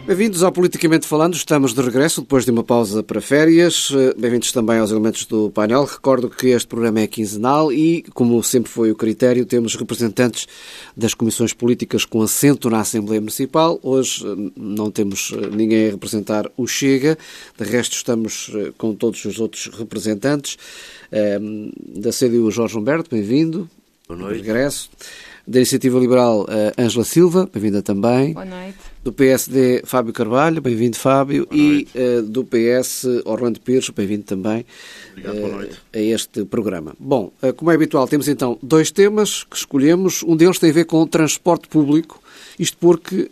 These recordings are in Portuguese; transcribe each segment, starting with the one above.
Bem-vindos ao Politicamente Falando. Estamos de regresso depois de uma pausa para férias. Bem-vindos também aos elementos do painel. Recordo que este programa é quinzenal e, como sempre foi o critério, temos representantes das comissões políticas com assento na Assembleia Municipal. Hoje não temos ninguém a representar o Chega. De resto, estamos com todos os outros representantes. Da CDU, Jorge Humberto, bem-vindo. Boa noite. Regresso. Da Iniciativa Liberal, Ângela Silva, bem-vinda também. Boa noite. Do PSD, Fábio Carvalho, bem-vindo, Fábio. E do PS, Orlando Pires, bem-vindo também. Obrigado, boa noite. A este programa. Bom, como é habitual, temos então dois temas que escolhemos. Um deles tem a ver com o transporte público, isto porque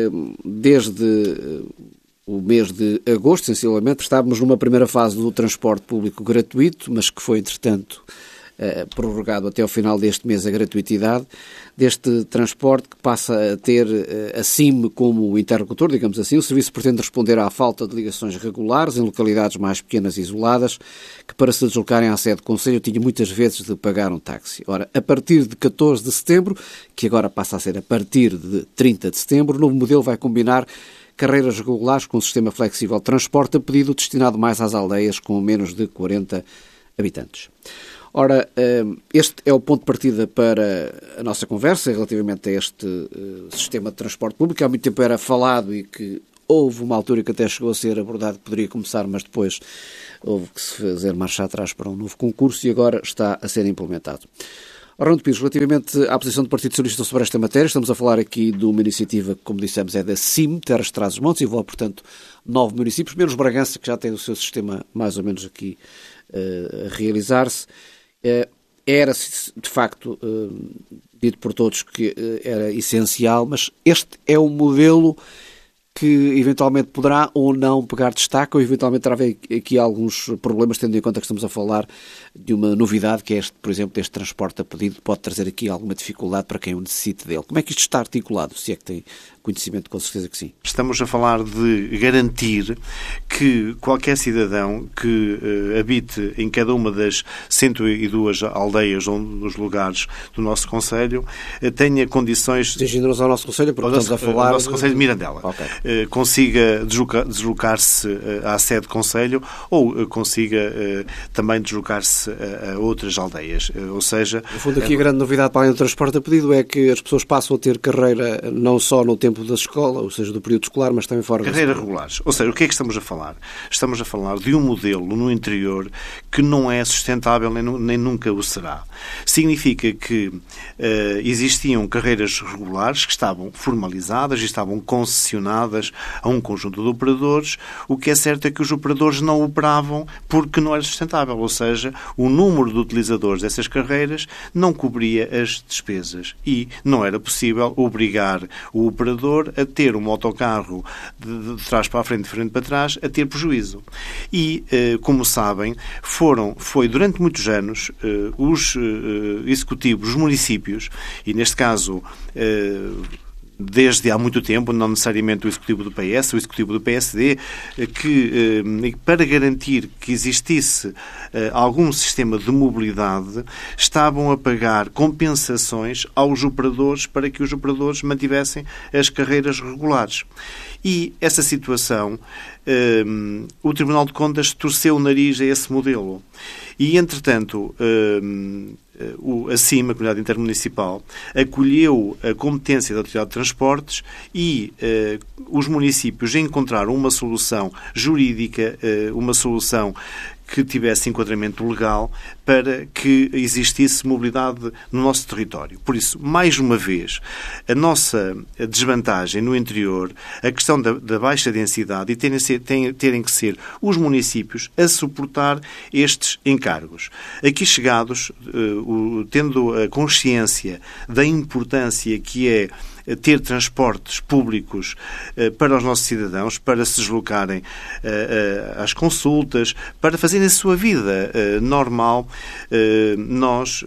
desde o mês de agosto, sensivelmente, estávamos numa primeira fase do transporte público gratuito, mas que foi, entretanto, prorrogado até ao final deste mês a gratuitidade deste transporte, que passa a ter a SIM como interlocutor, digamos assim. O serviço pretende responder à falta de ligações regulares em localidades mais pequenas e isoladas, que para se deslocarem à sede do Conselho tinham muitas vezes de pagar um táxi. Ora, a partir de 14 de setembro, que agora passa a ser a partir de 30 de setembro, o novo modelo vai combinar carreiras regulares com um sistema flexível de transporte a pedido destinado mais às aldeias com menos de 40 habitantes. Ora, este é o ponto de partida para a nossa conversa relativamente a este sistema de transporte público. Há muito tempo era falado e que houve uma altura que até chegou a ser abordado que poderia começar, mas depois houve que se fazer marcha atrás para um novo concurso e agora está a ser implementado. Orlando Pires, relativamente à posição do Partido Socialista sobre esta matéria, estamos a falar aqui de uma iniciativa que, como dissemos, é da SIM, Terras de Trás-os-Montes, envolve, portanto, 9 municípios, menos Bragança, que já tem o seu sistema mais ou menos aqui a realizar-se. Era, de facto, dito por todos que era essencial, mas este é um modelo que eventualmente poderá ou não pegar destaque, ou eventualmente terá aqui alguns problemas, tendo em conta que estamos a falar de uma novidade, que é, por exemplo, este transporte a pedido, pode trazer aqui alguma dificuldade para quem o necessite dele. Como é que isto está articulado, se é que tem conhecimento? Com certeza que sim. Estamos a falar de garantir que qualquer cidadão que habite em cada uma das 102 aldeias ou dos lugares do nosso Conselho tenha condições... Dirigindo-nos ao nosso Conselho, porque estamos a falar... Ao nosso Conselho de Mirandela. Okay. Consiga deslocar-se à sede do Conselho ou consiga também deslocar-se a outras aldeias. Ou seja... No fundo, aqui a grande novidade para além do transporte a pedido é que as pessoas passam a ter carreira não só no tempo da escola, ou seja, do período escolar, mas também fora da escola. Carreiras regulares. Ou seja, o que é que estamos a falar? Estamos a falar de um modelo no interior que não é sustentável nem nunca o será. Significa que existiam carreiras regulares que estavam formalizadas e estavam concessionadas a um conjunto de operadores. O que é certo é que os operadores não operavam porque não era sustentável, ou seja, o número de utilizadores dessas carreiras não cobria as despesas e não era possível obrigar o operador a ter um autocarro de trás para a frente, de frente para trás, a ter prejuízo. E, como sabem, foi durante muitos anos os executivos, os municípios, e neste caso... desde há muito tempo, não necessariamente o Executivo do PS, o Executivo do PSD, que para garantir que existisse algum sistema de mobilidade, estavam a pagar compensações aos operadores para que os operadores mantivessem as carreiras regulares. E essa situação, o Tribunal de Contas torceu o nariz a esse modelo. E, entretanto, a CIM, a Comunidade Intermunicipal, acolheu a competência da Autoridade de Transportes e os municípios encontraram uma solução jurídica, uma solução que tivesse enquadramento legal para que existisse mobilidade no nosso território. Por isso, mais uma vez, a nossa desvantagem no interior, a questão da baixa densidade e terem que ser os municípios a suportar estes encargos. Aqui chegados, tendo a consciência da importância que é ter transportes públicos para os nossos cidadãos, para se deslocarem às consultas, para fazerem a sua vida normal, nós,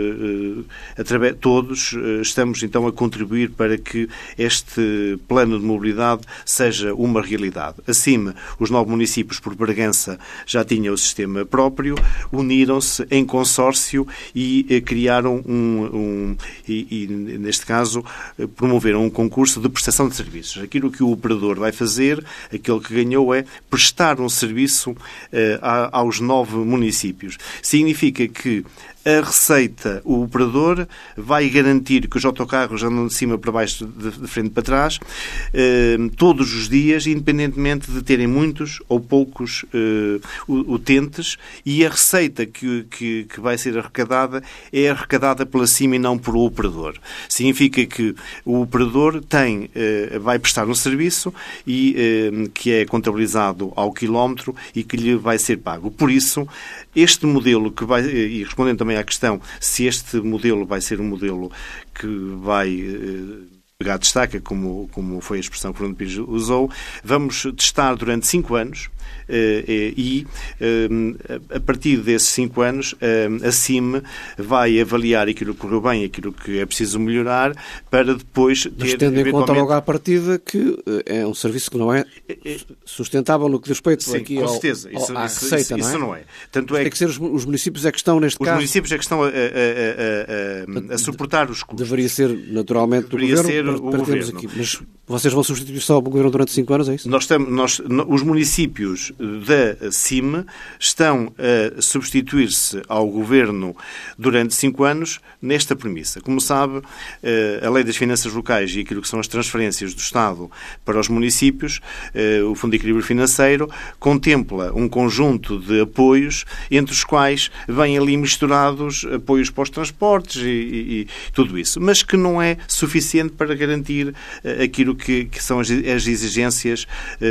todos, estamos então a contribuir para que este plano de mobilidade seja uma realidade. Acima, os 9 municípios, por Bragança, já tinham o sistema próprio, uniram-se em consórcio e criaram neste caso, por promover um concurso de prestação de serviços. Aquilo que o operador vai fazer, aquele que ganhou, é prestar um serviço aos 9 municípios. Significa que a receita, o operador, vai garantir que os autocarros andam de cima para baixo, de frente para trás, todos os dias, independentemente de terem muitos ou poucos utentes, e a receita que vai ser arrecadada é arrecadada pela cima e não pelo operador. Significa que o operador vai prestar um serviço que é contabilizado ao quilómetro e que lhe vai ser pago. Por isso, este modelo e respondendo também à questão se este modelo vai ser um modelo que vai pegar destaca, como foi a expressão que Fernando Pires usou, vamos testar durante 5 anos e a partir desses 5 anos a CIM vai avaliar aquilo que correu bem, aquilo que é preciso melhorar, para depois ter... Mas tendo em conta logo à partida que é um serviço que não é sustentável no que diz respeito sim, aqui com certeza. à receita, isso não é. Tanto tem que ser os municípios é que estão neste caso... Os municípios é que estão a suportar os custos. Deveria ser naturalmente do governo, o governo. Aqui. Mas vocês vão substituir só o governo durante 5 anos, é isso? Os municípios da CIM estão a substituir-se ao governo durante 5 anos nesta premissa. Como sabe, a Lei das Finanças Locais e aquilo que são as transferências do Estado para os municípios, o Fundo de Equilíbrio Financeiro, contempla um conjunto de apoios, entre os quais vêm ali misturados apoios para os transportes e tudo isso, mas que não é suficiente para garantir aquilo que são as exigências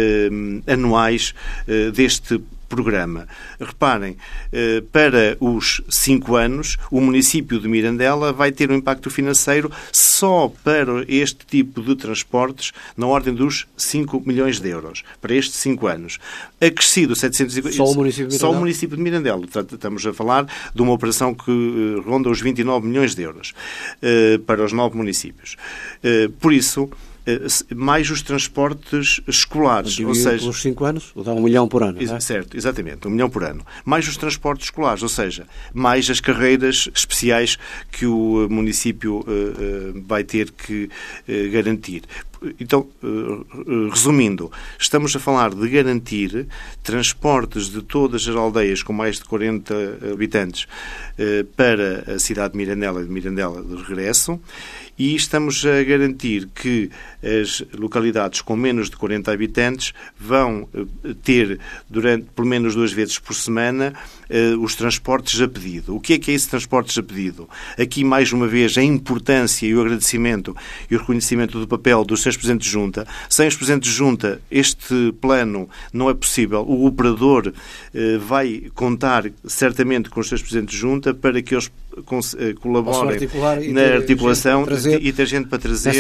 anuais deste programa. Reparem, para os 5 anos, o município de Mirandela vai ter um impacto financeiro só para este tipo de transportes na ordem dos 5 milhões de euros, para estes 5 anos. Acrescido 750... Só o município de Mirandela? Só o município de Mirandela. Estamos a falar de uma operação que ronda os 29 milhões de euros para os 9 municípios. Por isso, mais os transportes escolares. Ou seja, pelos 5 anos, dá 1 milhão por ano. Não é? Certo, exatamente, 1 milhão por ano. Mais os transportes escolares, ou seja, mais as carreiras especiais que o município vai ter que garantir. Então, resumindo, estamos a falar de garantir transportes de todas as aldeias com mais de 40 habitantes para a cidade de Mirandela e de Mirandela de regresso, e estamos a garantir que as localidades com menos de 40 habitantes vão ter, por menos 2 vezes por semana, os transportes a pedido. O que é esse transportes a pedido? Aqui, mais uma vez, a importância e o agradecimento e o reconhecimento do papel dos seus Presidentes de Junta. Sem os Presidentes de Junta, este plano não é possível. O operador vai contar certamente com os seus Presidentes de Junta para que eles colaborem na articulação e ter gente para trazer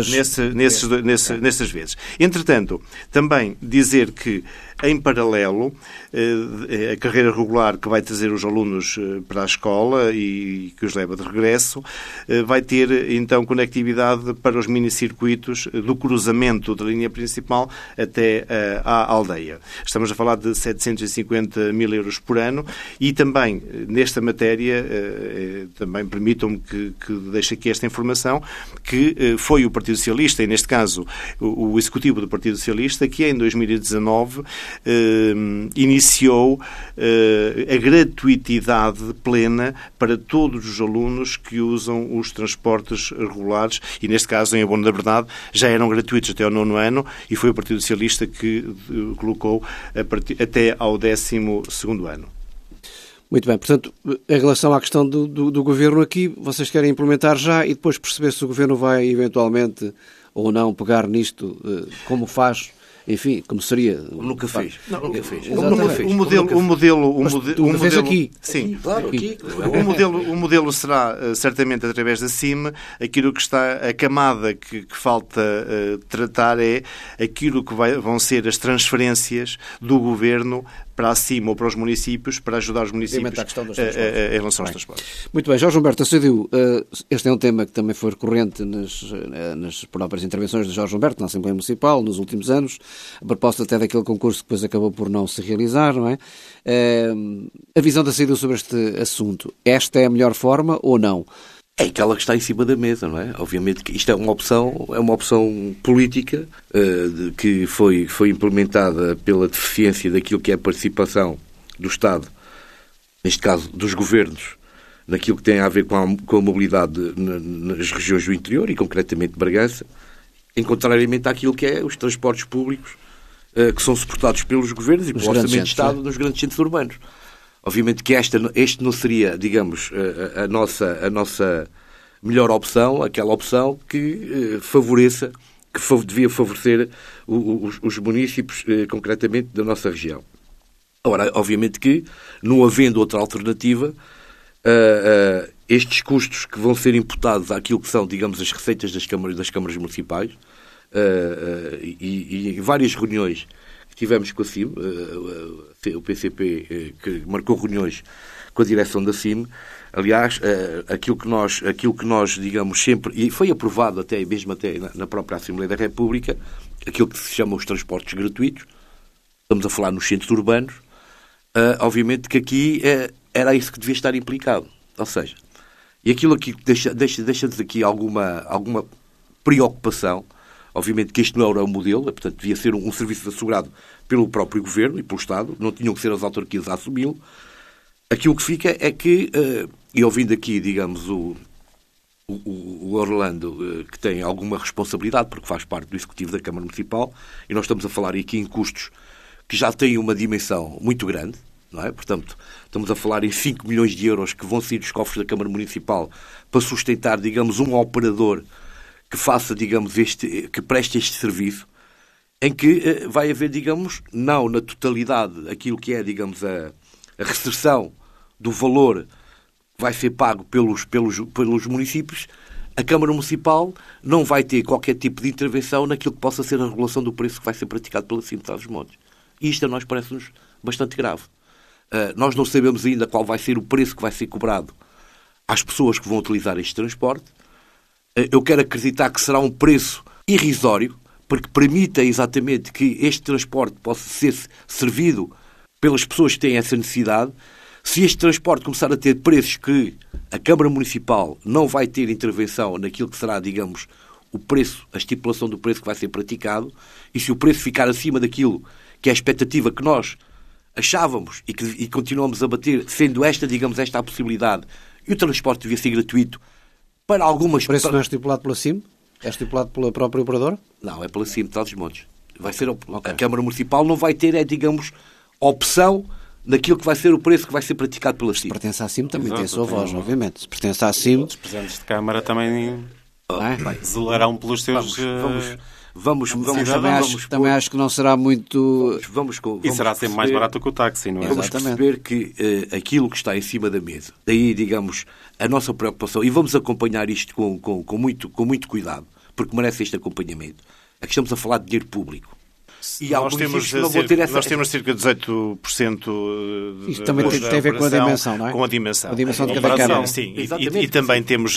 nessas vezes. Entretanto, também dizer que, em paralelo, a carreira regular que vai trazer os alunos para a escola e que os leva de regresso, vai ter, então, conectividade para os minicircuitos do cruzamento da linha principal até à aldeia. Estamos a falar de 750 mil euros por ano e também, nesta matéria, também permitam-me que deixe aqui esta informação, que foi o Partido Socialista, e neste caso o Executivo do Partido Socialista, que em 2019 iniciou a gratuitidade plena para todos os alunos que usam os transportes regulares e, neste caso, em abono da verdade, já eram gratuitos até ao 9º ano e foi o Partido Socialista que colocou até ao 12º ano. Muito bem, portanto, em relação à questão do Governo aqui, vocês querem implementar já e depois perceber se o Governo vai eventualmente ou não pegar nisto, como faz, enfim, como seria... Nunca fez. Nunca fez. O modelo aqui. Sim. Claro, aqui. O modelo será, certamente, através da CIM. Aquilo que está, a camada que falta tratar é aquilo que vão ser as transferências do Governo para a CIM ou para os municípios, para ajudar os municípios em relação aos transportes. Muito bem. Jorge Humberto Assadiu, este é um tema que também foi recorrente nas próprias intervenções de Jorge Humberto na Assembleia Municipal nos últimos anos, a propósito até daquele concurso que depois acabou por não se realizar, não é? A visão da Assadiu sobre este assunto, esta é a melhor forma ou não? É aquela que está em cima da mesa, não é? Obviamente que isto é uma opção política que foi implementada pela deficiência daquilo que é a participação do Estado, neste caso dos governos, naquilo que tem a ver com a mobilidade nas regiões do interior e concretamente Bragança, em contrariamente àquilo que é os transportes públicos que são suportados pelos governos e pelo Orçamento de Estado nos grandes centros urbanos. Obviamente que este não seria, digamos, a nossa melhor opção, aquela opção que devia favorecer os municípios, concretamente, da nossa região. Ora, obviamente que, não havendo outra alternativa, estes custos que vão ser imputados àquilo que são, digamos, as receitas das câmaras municipais, e em várias reuniões que tivemos com a CIM, o PCP que marcou reuniões com a direção da CIM, aliás, aquilo que nós digamos sempre, e foi aprovado até na própria Assembleia da República, aquilo que se chama os transportes gratuitos, estamos a falar nos centros urbanos, obviamente que aqui era isso que devia estar implicado, ou seja, e aquilo aqui deixa-nos aqui alguma preocupação. Obviamente que este não era o modelo, portanto, devia ser um serviço assegurado pelo próprio Governo e pelo Estado, não tinham que ser as autarquias a assumi-lo. Aquilo que fica é que, e ouvindo aqui, digamos, o Orlando, que tem alguma responsabilidade, porque faz parte do Executivo da Câmara Municipal, e nós estamos a falar aqui em custos que já têm uma dimensão muito grande, não é? Portanto, estamos a falar em 5 milhões de euros que vão sair dos cofres da Câmara Municipal para sustentar, digamos, um operador que faça, digamos, que preste este serviço, em que vai haver, digamos, não na totalidade aquilo que é, digamos, a restrição do valor que vai ser pago pelos municípios, a Câmara Municipal não vai ter qualquer tipo de intervenção naquilo que possa ser a regulação do preço que vai ser praticado pela CIM de Trás-os-Montes. E isto a nós parece-nos bastante grave. Nós não sabemos ainda qual vai ser o preço que vai ser cobrado às pessoas que vão utilizar este transporte. Eu quero acreditar que será um preço irrisório, porque permita exatamente que este transporte possa ser servido pelas pessoas que têm essa necessidade. Se este transporte começar a ter preços que a Câmara Municipal não vai ter intervenção naquilo que será, digamos, o preço, a estipulação do preço que vai ser praticado, e se o preço ficar acima daquilo que é a expectativa que nós achávamos e continuamos a bater, sendo esta, digamos, esta a possibilidade, e o transporte devia ser gratuito, para algumas... O preço não é estipulado pela CIM? É estipulado pela própria operadora? Não, é pela CIM de Trás-os-Montes. Vai ser a Câmara Municipal não vai ter, digamos, opção naquilo que vai ser o preço que vai ser praticado pela CIM. Se pertence à CIM também tem a sua voz, obviamente. Se pertence à CIM... Os presidentes de Câmara também zelarão pelos seus... Também acho que não será muito... E será sempre mais barato que o táxi, não é? Vamos perceber que aquilo que está em cima da mesa, daí, digamos, a nossa preocupação, e vamos acompanhar isto com muito cuidado, porque merece este acompanhamento, é que estamos a falar de dinheiro público. E nós temos cerca de 18%. Isto também tem a ver com a dimensão, não é? Com a dimensão. A dimensão de cada câmara. Sim, e também temos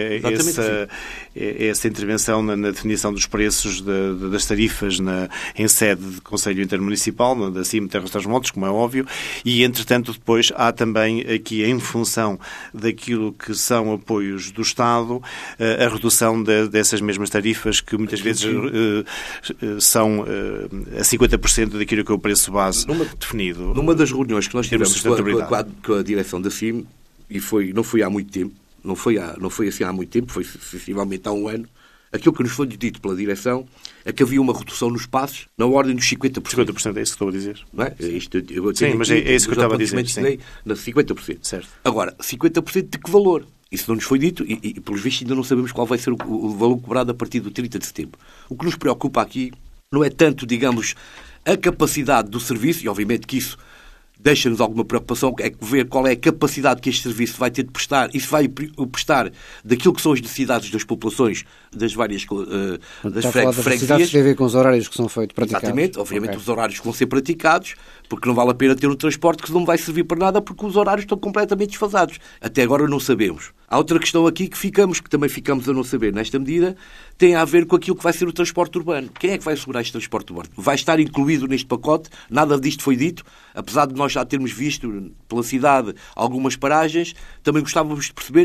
essa intervenção na definição dos preços das tarifas em sede de Conselho Intermunicipal, da CIM Terras de Trás-os-Montes, como é óbvio, e entretanto depois há também aqui, em função daquilo que são apoios do Estado, a redução dessas mesmas tarifas que muitas vezes são a 50% daquilo que é o preço base definido. Numa das reuniões que nós tivemos com a direção da CIM, e não foi há muito tempo, não foi assim há muito tempo, foi sensivelmente há um ano, aquilo que nos foi dito pela direção é que havia uma redução nos passos na ordem dos 50%. 50% é isso que estou a dizer. Não é? Sim, mas é isso que eu estava a dizer. Sim. 50%. Certo. Agora, 50% de que valor? Isso não nos foi dito e pelos vistos, ainda não sabemos qual vai ser o valor cobrado a partir do 30 de setembro. O que nos preocupa aqui não é tanto, digamos, a capacidade do serviço, e obviamente que isso deixa-nos alguma preocupação, é ver qual é a capacidade que este serviço vai ter de prestar e se vai prestar daquilo que são as necessidades das populações das várias freguesias. Tem a ver com os horários que são praticados. Exatamente, obviamente os horários que vão ser praticados, porque não vale a pena ter um transporte que não vai servir para nada porque os horários estão completamente desfasados. Até agora não sabemos. Há outra questão aqui que também ficamos a não saber nesta medida, tem a ver com aquilo que vai ser o transporte urbano. Quem é que vai assegurar este transporte urbano? Vai estar incluído neste pacote? Nada disto foi dito, apesar de nós já termos visto pela cidade algumas paragens, também gostávamos de perceber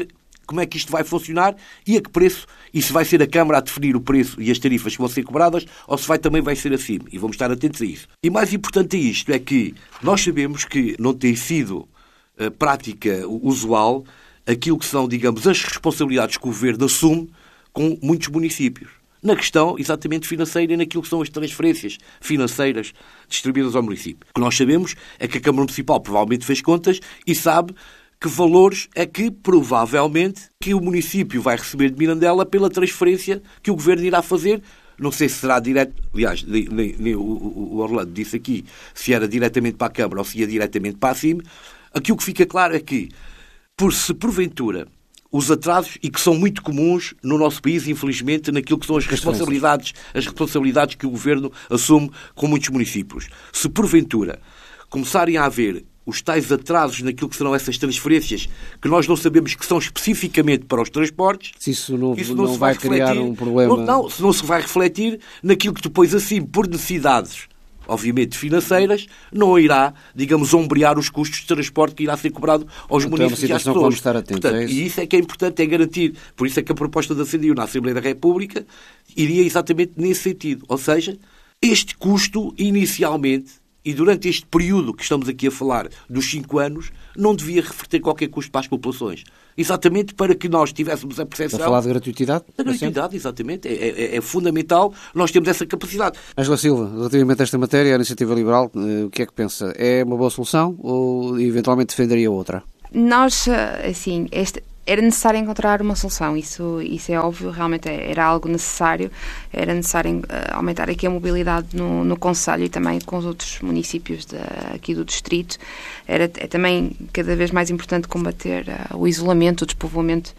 como é que isto vai funcionar e a que preço, e se vai ser a Câmara a definir o preço e as tarifas que vão ser cobradas, ou se também vai ser assim. E vamos estar atentos a isso. E mais importante a isto é que nós sabemos que não tem sido prática usual aquilo que são, digamos, as responsabilidades que o Governo assume com muitos municípios. Na questão, exatamente, financeira e naquilo que são as transferências financeiras distribuídas ao município. O que nós sabemos é que a Câmara Municipal provavelmente fez contas e sabe que valores é que, provavelmente, que o município vai receber de Mirandela pela transferência que o Governo irá fazer. Não sei se será direto... Aliás, o Orlando disse aqui se era diretamente para a Câmara ou se ia diretamente para a CIM. Aqui o que fica claro é que, se porventura os atrasos, e que são muito comuns no nosso país, infelizmente, naquilo que são as responsabilidades que o Governo assume com muitos municípios. Se porventura começarem a haver os tais atrasos naquilo que serão essas transferências, que nós não sabemos que são especificamente para os transportes... Se isso não vai criar um problema... Se não se vai refletir naquilo que depois, assim, por necessidades, obviamente finançeiras, não irá, digamos, ombrear os custos de transporte que irá ser cobrado aos municípios e às pessoas. Estar atento, portanto, e isso é que é importante, é garantir. Por isso é que a proposta da CDU na Assembleia da República iria exatamente nesse sentido. Ou seja, este custo, inicialmente, e durante este período que estamos aqui a falar, dos 5 anos, não devia refletir qualquer custo para as populações. Exatamente para que nós tivéssemos a percepção... A falar de gratuitidade? A gratuidade, exatamente. É fundamental nós termos essa capacidade. Ângela Silva, relativamente a esta matéria, a Iniciativa Liberal, o que é que pensa? É uma boa solução ou eventualmente defenderia outra? Nós, assim, era necessário encontrar uma solução, isso é óbvio, realmente era algo necessário, era necessário aumentar aqui a mobilidade no concelho e também com os outros municípios aqui do distrito. É também cada vez mais importante combater o isolamento, o despovoamento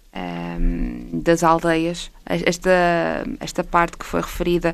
das aldeias. Esta parte que foi referida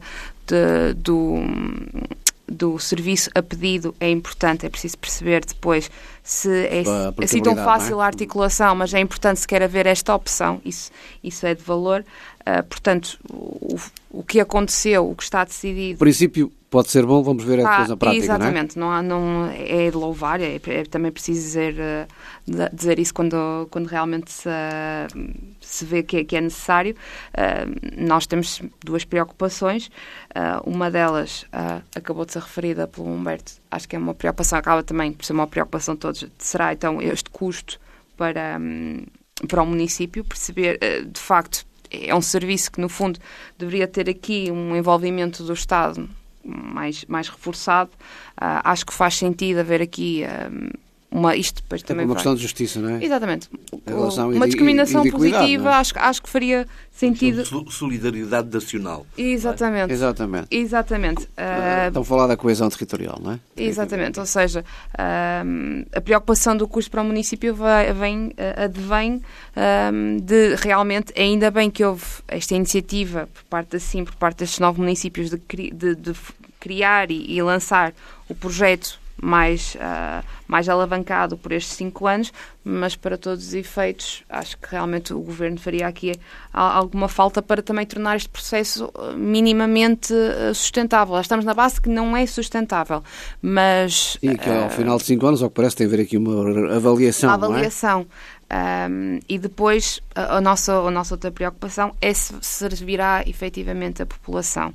do serviço a pedido é importante, é preciso perceber depois se é assim tão fácil a articulação, mas é importante se quer haver esta opção, isso é de valor. Portanto, o que aconteceu, o que está decidido... O princípio pode ser bom, vamos ver depois na prática, exatamente, não é de louvar, é também preciso dizer isso quando realmente se vê que é necessário. Nós temos 2 preocupações, uma delas acabou de ser referida pelo Humberto, acho que é uma preocupação, acaba também por ser uma preocupação de todos, será então este custo para o município, perceber de facto é um serviço que no fundo deveria ter aqui um envolvimento do Estado mais reforçado. Acho que faz sentido haver aqui isto depois também uma questão de justiça, não é? Exatamente. Uma discriminação positiva, é? acho que faria sentido. Solidariedade nacional. Exatamente. Exatamente. Estão a falar da coesão territorial, não é? Exatamente. Ou seja, a preocupação do custo para o município advém de realmente, ainda bem que houve esta iniciativa por parte da CIM, por parte destes 9 municípios de criar e lançar o projeto mais alavancado por estes 5 anos, mas para todos os efeitos acho que realmente o Governo faria aqui alguma falta para também tornar este processo minimamente sustentável. Já estamos na base que não é sustentável, mas... E que ao final de 5 anos, ao que parece, tem a haver aqui uma avaliação, não é? E depois a nossa outra preocupação é se servirá efetivamente a população.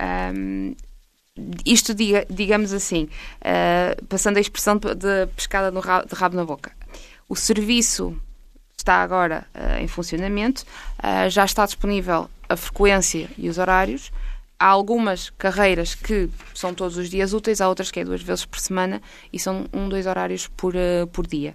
Isto, digamos assim, passando a expressão de pescada de rabo na boca. O serviço está agora em funcionamento, já está disponível a frequência e os horários. Há algumas carreiras que são todos os dias úteis, há outras que é 2 vezes por semana e são 2 horários por dia.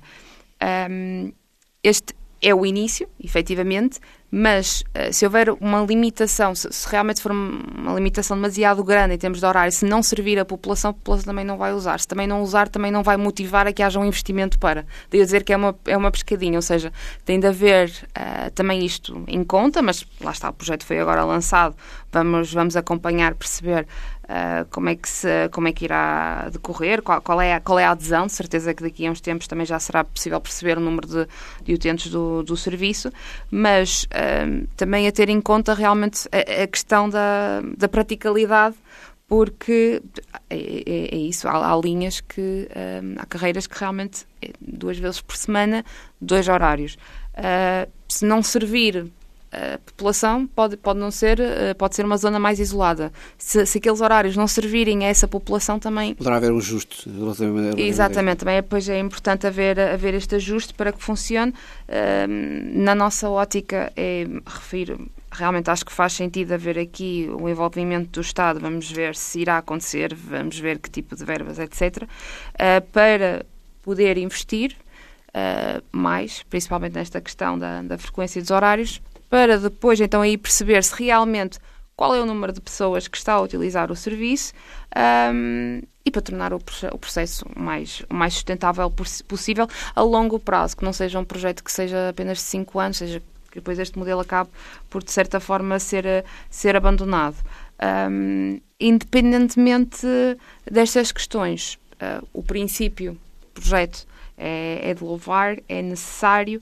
Este é o início, efetivamente, mas se houver uma limitação, se realmente for uma limitação demasiado grande em termos de horário, se não servir a população também não vai usar. Se também não usar, também não vai motivar a que haja um investimento para. Devo dizer que é uma pescadinha, ou seja, tem de haver também isto em conta, mas lá está, o projeto foi agora lançado, vamos acompanhar, perceber como é que irá decorrer, qual é a adesão. De certeza que daqui a uns tempos também já será possível perceber o número de utentes do serviço, mas também a ter em conta realmente a questão da praticalidade, porque é isso, há linhas que há carreiras que realmente 2 vezes por semana, 2 horários. se não servir a população, pode ser uma zona mais isolada. Se aqueles horários não servirem a essa população, também... Poderá haver um ajuste. Exatamente, também depois é importante haver este ajuste para que funcione. Na nossa ótica, realmente acho que faz sentido haver aqui o envolvimento do Estado, vamos ver se irá acontecer, vamos ver que tipo de verbas, etc., para poder investir mais, principalmente nesta questão da frequência dos horários, para depois então aí perceber se realmente qual é o número de pessoas que está a utilizar o serviço e para tornar o processo o mais sustentável possível a longo prazo, que não seja um projeto que seja apenas de 5 anos, seja que depois este modelo acabe por, de certa forma, ser abandonado. Independentemente destas questões, o princípio do projeto é de louvar, é necessário,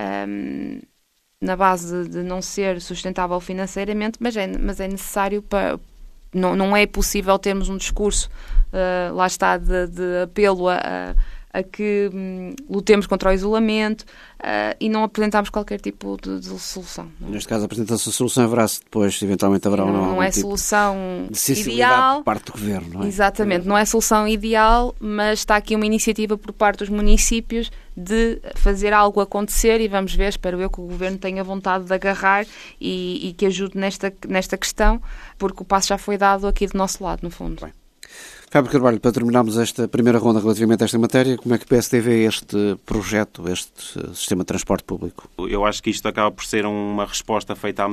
na base de não ser sustentável financeiramente, mas é necessário para... Não é possível termos um discurso, lá está, de apelo a que lutemos contra o isolamento e não apresentarmos qualquer tipo de solução. Não? Neste caso, apresenta-se a solução, haverá-se depois, eventualmente haverá não é tipo solução de sensibilidade ideal por parte do Governo, não é? Exatamente, não é solução ideal, mas está aqui uma iniciativa por parte dos municípios de fazer algo acontecer e vamos ver, espero eu, que o Governo tenha vontade de agarrar e que ajude nesta questão, porque o passo já foi dado aqui do nosso lado, no fundo. Bem. Fábio Carvalho, para terminarmos esta primeira ronda relativamente a esta matéria, como é que o PSD vê este projeto, este sistema de transporte público? Eu acho que isto acaba por ser uma resposta feita à